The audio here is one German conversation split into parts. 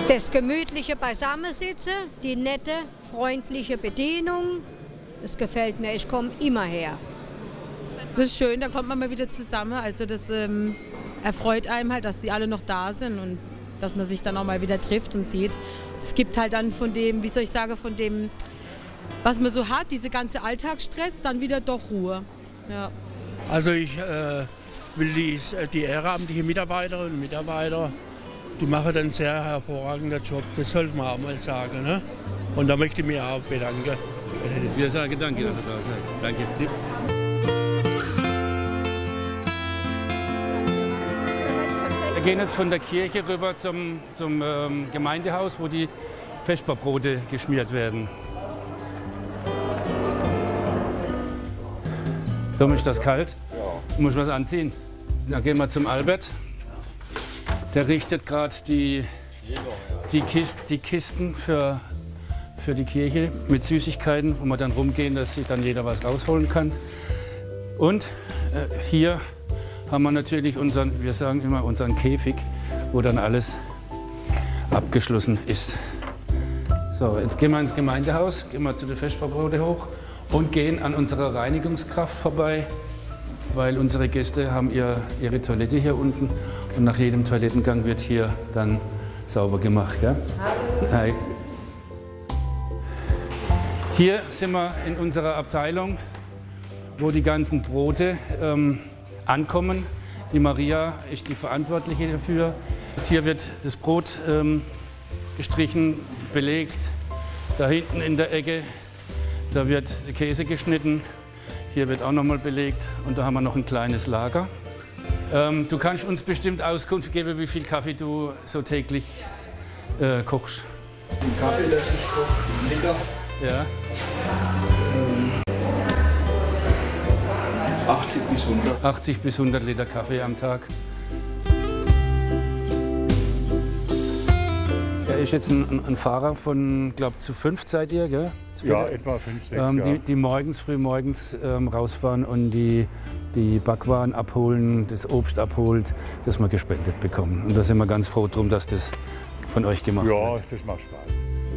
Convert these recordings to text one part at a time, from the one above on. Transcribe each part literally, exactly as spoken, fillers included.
Das gemütliche Beisammensitzen, die nette, freundliche Bedienung, das gefällt mir. Ich komme immer her. Das ist schön, da kommt man mal wieder zusammen. Also das ähm, erfreut einem halt, dass die alle noch da sind und dass man sich dann auch mal wieder trifft und sieht. Es gibt halt dann von dem, wie soll ich sagen, von dem, was man so hat, diese ganze Alltagsstress, dann wieder doch Ruhe. Ja. Also ich äh, will die, die ehrenamtlichen Mitarbeiterinnen und Mitarbeiter, die machen einen sehr hervorragenden Job, das sollte man auch mal sagen. Ne? Und da möchte ich mich auch bedanken. Wir sagen danke, dass ihr da seid. Danke. Wir gehen jetzt von der Kirche rüber zum, zum ähm, Gemeindehaus, wo die Vesperbrote geschmiert werden. Tom, ist das kalt? Ja. Muss was anziehen? Dann gehen wir zum Albert. Der richtet gerade die, die, Kist, die Kisten für, für die Kirche mit Süßigkeiten, wo wir dann rumgehen, dass sich dann jeder was rausholen kann. Und äh, hier haben wir natürlich unseren, wir sagen immer unseren Käfig, wo dann alles abgeschlossen ist. So, jetzt gehen wir ins Gemeindehaus, gehen wir zu den Vesperbrote hoch und gehen an unserer Reinigungskraft vorbei, weil unsere Gäste haben ihr, ihre Toilette hier unten und nach jedem Toilettengang wird hier dann sauber gemacht. Ja? Hi. Hier sind wir in unserer Abteilung, wo die ganzen Brote ähm, ankommen. Die Maria ist die Verantwortliche dafür. Hier wird das Brot ähm, gestrichen, belegt. Da hinten in der Ecke, da wird der Käse geschnitten. Hier wird auch noch mal belegt und da haben wir noch ein kleines Lager. Ähm, du kannst uns bestimmt Auskunft geben, wie viel Kaffee du so täglich äh, kochst. Den Kaffee lasse ich kochen, Liter. Ja. achtzig bis hundert. achtzig bis hundert Liter Kaffee am Tag. Er ist jetzt ein, ein Fahrer von, glaube ich, zu fünf seid ihr, gell? Ja, etwa fünf, sechs, ähm, ja. die, die morgens, früh morgens ähm, rausfahren und die, die Backwaren abholen, das Obst abholt, das wir gespendet bekommen. Und da sind wir ganz froh drum, dass das von euch gemacht ja, wird. Ja, das macht Spaß.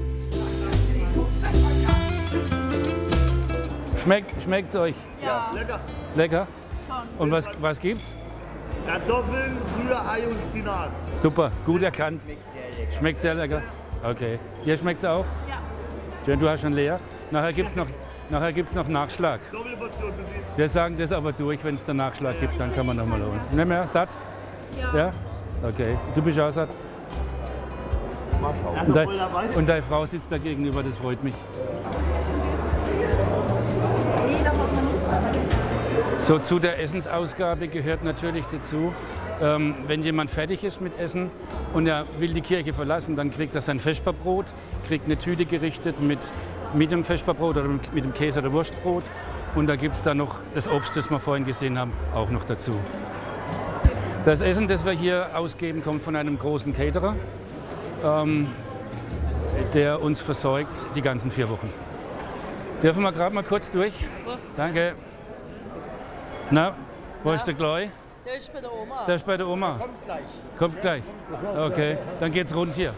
Schmeckt, schmeckt's euch? Ja, lecker. Lecker? Schon. Und was, was gibt's? Kartoffeln, Rührei und Spinat. Super, gut erkannt. Schmeckt sehr lecker. Okay. Dir schmeckt's auch? Ja. Schön, du hast schon leer. Nachher gibt's noch, nachher gibt's noch Nachschlag. Doppelportion für Sie. Wir sagen das aber durch, wenn es den Nachschlag gibt, dann kann man noch mal holen. Nicht mehr? Satt? Ja. Ja? Okay. Du bist auch satt? Und, dein, und deine Frau sitzt da gegenüber, das freut mich. So, zu der Essensausgabe gehört natürlich dazu, ähm, wenn jemand fertig ist mit Essen und er will die Kirche verlassen, dann kriegt er sein Vesperbrot, kriegt eine Tüte gerichtet mit, mit dem Vesperbrot oder mit dem Käse- oder Wurstbrot. Und da gibt es dann noch das Obst, das wir vorhin gesehen haben, auch noch dazu. Das Essen, das wir hier ausgeben, kommt von einem großen Caterer, ähm, der uns versorgt die ganzen vier Wochen. Dürfen wir gerade mal kurz durch? So. Danke. Na, wo ja. ist der Gleu? Der ist bei der Oma. Der ist bei der Oma. Kommt gleich. Kommt gleich. Okay, dann geht's rund hier.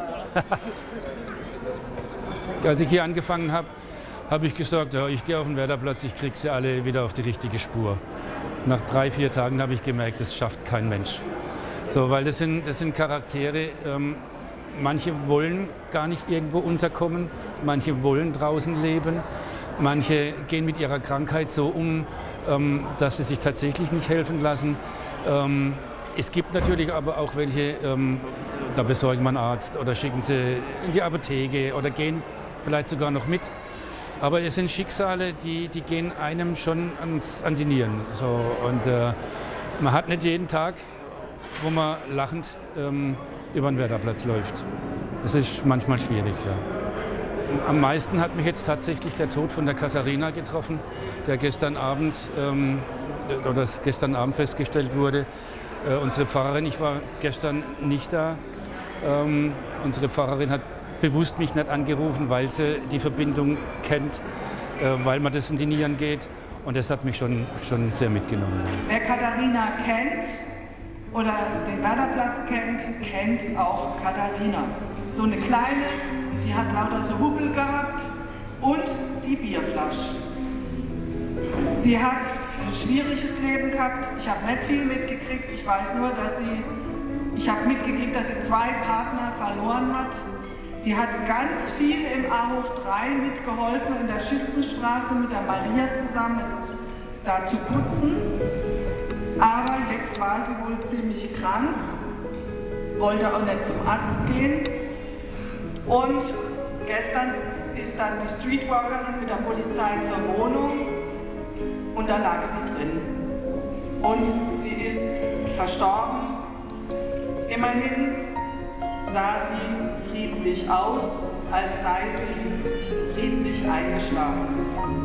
Als ich hier angefangen habe, habe ich gesagt, ja, ich gehe auf den Werderplatz, ich kriege sie alle wieder auf die richtige Spur. Nach drei, vier Tagen habe ich gemerkt, das schafft kein Mensch. So, weil das sind, das sind Charaktere, ähm, manche wollen gar nicht irgendwo unterkommen, manche wollen draußen leben. Manche gehen mit ihrer Krankheit so um, ähm, dass sie sich tatsächlich nicht helfen lassen. Ähm, es gibt natürlich aber auch welche, ähm, da besorgen wir einen Arzt oder schicken sie in die Apotheke oder gehen vielleicht sogar noch mit. Aber es sind Schicksale, die, die gehen einem schon ans, an die Nieren. So, und äh, man hat nicht jeden Tag, wo man lachend ähm, über den Werderplatz läuft. Das ist manchmal schwierig, ja. Am meisten hat mich jetzt tatsächlich der Tod von der Katharina getroffen, der gestern Abend, ähm, oder das gestern Abend festgestellt wurde. Äh, unsere Pfarrerin, ich war gestern nicht da, ähm, unsere Pfarrerin hat bewusst mich nicht angerufen, weil sie die Verbindung kennt, äh, weil man das in die Nieren geht. Und das hat mich schon, schon sehr mitgenommen. Wer Katharina kennt, oder den Werderplatz kennt, kennt auch Katharina. So eine kleine, die hat lauter so Hubbel gehabt und die Bierflasche. Sie hat ein schwieriges Leben gehabt. Ich habe nicht viel mitgekriegt. Ich weiß nur, dass sie, ich habe mitgekriegt, dass sie zwei Partner verloren hat. Die hat ganz viel im A hoch drei mitgeholfen, in der Schützenstraße mit der Maria zusammen es da zu putzen. Aber jetzt war sie wohl ziemlich krank, wollte auch nicht zum Arzt gehen. Und gestern ist dann die Streetwalkerin mit der Polizei zur Wohnung und da lag sie drin. Und sie ist verstorben. Immerhin sah sie friedlich aus, als sei sie friedlich eingeschlafen.